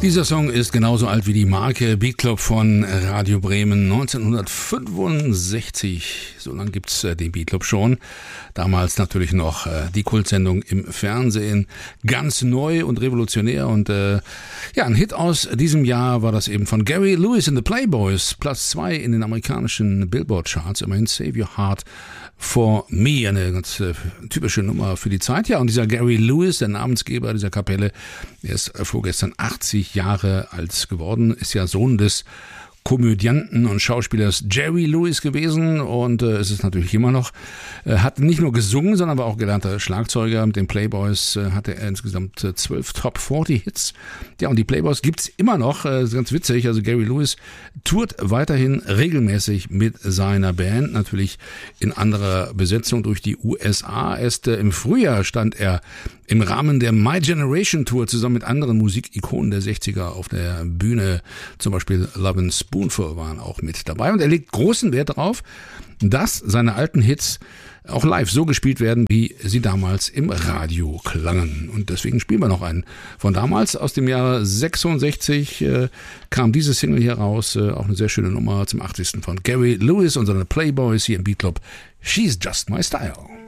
Dieser Song ist genauso alt wie die Marke Beat Club von Radio Bremen 1965. So lange gibt's den Beat Club schon. Damals natürlich noch die Kultsendung im Fernsehen. Ganz neu und revolutionär. Und ein Hit aus diesem Jahr war das eben von Gary Lewis and the Playboys. Platz 2 in den amerikanischen Billboard-Charts. Immerhin Save Your Heart for Me. Eine ganz typische Nummer für die Zeit. Ja, und dieser Gary Lewis, der Namensgeber dieser Kapelle, der ist vorgestern 80 Jahre alt geworden, ist ja Sohn des Komödianten und Schauspielers Jerry Lewis gewesen und es ist natürlich immer noch. Hat nicht nur gesungen, sondern war auch gelernter Schlagzeuger. Mit den Playboys hatte er insgesamt 12 Top 40 Hits. Ja, und die Playboys gibt's immer noch. Ist ganz witzig. Also Gary Lewis tourt weiterhin regelmäßig mit seiner Band, natürlich in anderer Besetzung durch die USA. Erst im Frühjahr stand er im Rahmen der My Generation Tour zusammen mit anderen Musikikonen der 60er auf der Bühne. Zum Beispiel Lovin' Spoonful waren auch mit dabei. Und er legt großen Wert darauf, dass seine alten Hits auch live so gespielt werden, wie sie damals im Radio klangen. Und deswegen spielen wir noch einen von damals. Aus dem Jahre 66 kam diese Single hier raus. Auch eine sehr schöne Nummer zum 80. von Gary Lewis und seine Playboys hier im Beat Club. She's Just My Style.